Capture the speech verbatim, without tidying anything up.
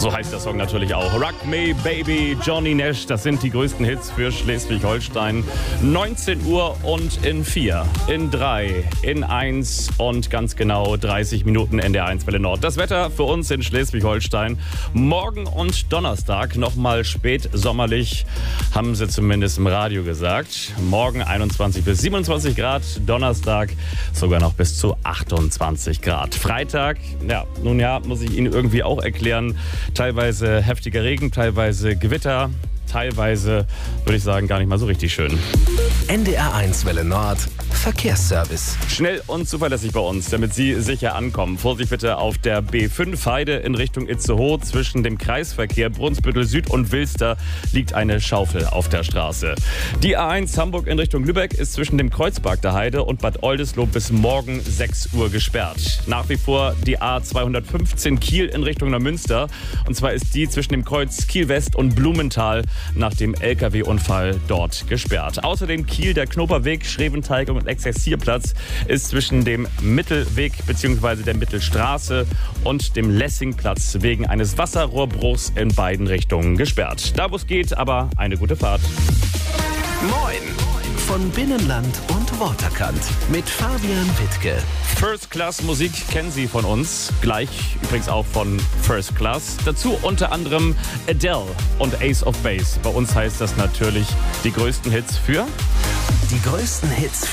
So heißt der Song natürlich auch. Rock Me Baby, Johnny Nash, das sind die größten Hits für Schleswig-Holstein. neunzehn Uhr und in vier, in drei, in eins und ganz genau dreißig Minuten N D R eins Welle Nord. Das Wetter für uns in Schleswig-Holstein. Morgen und Donnerstag nochmal spät sommerlich, haben sie zumindest im Radio gesagt. Morgen einundzwanzig bis siebenundzwanzig Grad, Donnerstag sogar noch bis zu achtundzwanzig Grad. Freitag, ja, nun ja, muss ich Ihnen irgendwie auch erklären, teilweise heftiger Regen, teilweise Gewitter, teilweise, würde ich sagen, gar nicht mal so richtig schön. N D R eins Welle Nord, Verkehrsservice. Schnell und zuverlässig bei uns, damit Sie sicher ankommen. Vorsicht bitte auf der B fünf Heide in Richtung Itzehoe. Zwischen dem Kreisverkehr Brunsbüttel Süd und Wilster liegt eine Schaufel auf der Straße. Die A eins Hamburg in Richtung Lübeck ist zwischen dem Kreuzberg der Heide und Bad Oldesloe bis morgen sechs Uhr gesperrt. Nach wie vor die A zweihundertfünfzehn Kiel in Richtung Neumünster. Und zwar ist die zwischen dem Kreuz Kiel West und Blumenthal nach dem L K W-Unfall dort gesperrt. Außerdem Kiel, der Knoperweg, Schreventeig und Exerzierplatz ist zwischen dem Mittelweg bzw. der Mittelstraße und dem Lessingplatz wegen eines Wasserrohrbruchs in beiden Richtungen gesperrt. Da wo es geht, aber eine gute Fahrt. Moin! Von Binnenland und Waterkant mit Fabian Wittke. First Class Musik kennen Sie von uns. Gleich übrigens auch von First Class. Dazu unter anderem Adele und Ace of Base. Bei uns heißt das natürlich die größten Hits für... Die größten Hits